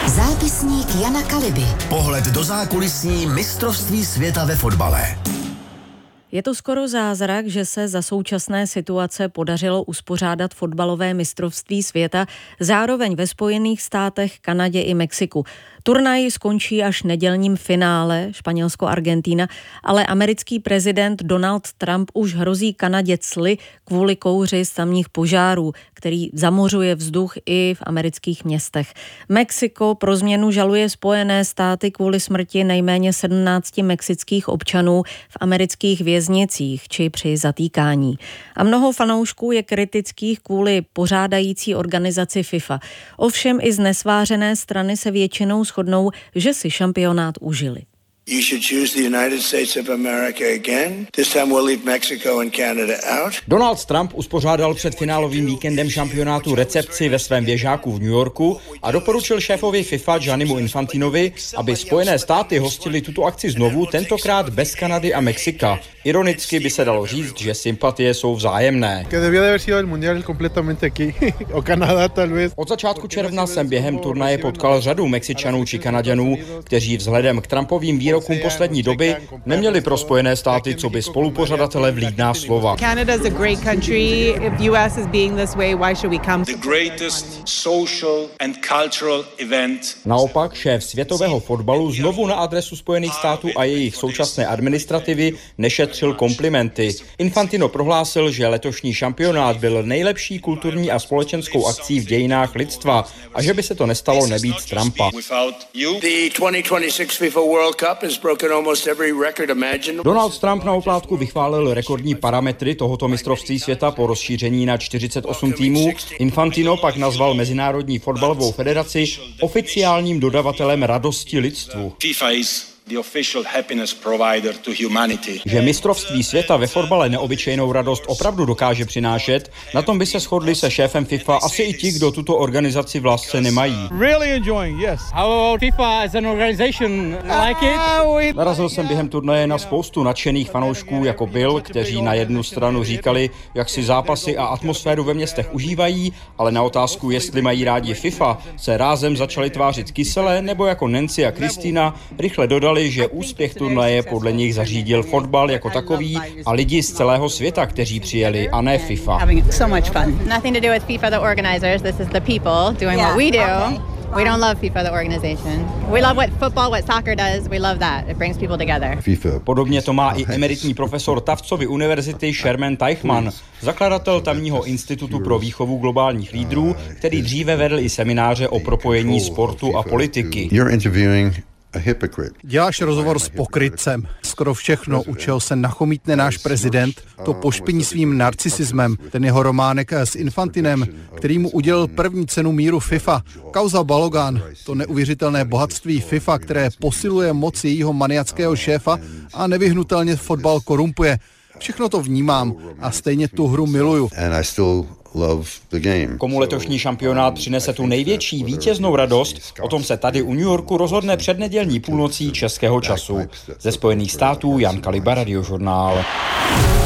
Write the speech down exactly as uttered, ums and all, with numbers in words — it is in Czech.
Zápisník Jana Kaliby. Pohled do zákulisí mistrovství světa ve fotbale. Je to skoro zázrak, že se za současné situace podařilo uspořádat fotbalové mistrovství světa zároveň ve Spojených státech, Kanadě i Mexiku. Turnaj skončí až nedělním finále Španělsko-Argentina, ale americký prezident Donald Trump už hrozí Kanadě cly kvůli kouři z tamních požárů, který zamořuje vzduch i v amerických městech. Mexiko pro změnu žaluje Spojené státy kvůli smrti nejméně sedmnácti mexických občanů v amerických věznicích či při zatýkání. A mnoho fanoušků je kritických kvůli pořádající organizaci FIFA. Ovšem i z nesvářené strany se většinou shodnou, že si šampionát užili. You should choose the United States of America again. This time we'll leave Mexico and Canada out. Donald Trump uspořádal před finálovým víkendem šampionátu recepci ve svém věžáku v New Yorku a doporučil šéfovi FIFA Giannimu Infantinovi, aby Spojené státy hostili tuto akci znovu, tentokrát bez Kanady a Mexika. Ironicky by se dalo říct, že sympatie jsou vzájemné. Od začátku června jsem během turnaje potkal řadu Mexičanů či Kanaďanů, kteří vzhledem k Trumpovým výrokům poslední doby neměli pro Spojené státy co by spolupořadatele vlídná slova. Naopak šéf světového fotbalu znovu na adresu Spojených států a jejich současné administrativy nešetřil komplimenty. Infantino prohlásil, že letošní šampionát byl nejlepší kulturní a společenskou akcí v dějinách lidstva a že by se to nestalo nebýt Trumpa. Donald Trump na oplátku vychválil rekordní parametry tohoto mistrovství světa po rozšíření na čtyřicet osm týmů. Infantino pak nazval Mezinárodní fotbalovou federaci oficiálním dodavatelem radosti lidstvu. Že mistrovství světa ve fotbale neobyčejnou radost opravdu dokáže přinášet, na tom by se shodli se šéfem FIFA asi i ti, kdo tuto organizaci v lásce nemají. Narazil jsem během turnaje na spoustu nadšených fanoušků jako Bill, kteří na jednu stranu říkali, jak si zápasy a atmosféru ve městech užívají, ale na otázku, jestli mají rádi FIFA, se rázem začali tvářit kyselé, nebo jako Nancy a Kristýna rychle dodali, že úspěch turnaje podle nich zařídil fotbal jako takový a lidi z celého světa, kteří přijeli, a ne FIFA. We don't love FIFA, the organization. We love what football, what soccer does. We love that. It brings people together. Podobně to má i emeritní profesor Tuftsovy univerzity Sherman Teichmann, zakladatel tamního institutu pro výchovu globálních lídrů, který dříve vedl i semináře o propojení sportu a politiky. Děláš rozhovor s pokrytcem. Skoro všechno, u čeho se nachomítne náš prezident, to pošpiní svým narcisismem. Ten jeho románek s Infantinem, který mu udělil první cenu míru FIFA. Kauza Balogan, to neuvěřitelné bohatství FIFA, které posiluje moc jejího maniackého šéfa a nevyhnutelně fotbal korumpuje. Všechno to vnímám a stejně tu hru miluju. Komu letošní šampionát přinese tu největší vítěznou radost, o tom se tady u New Yorku rozhodne před nedělní půlnocí českého času. Ze Spojených států Jan Kaliba, Radiožurnál.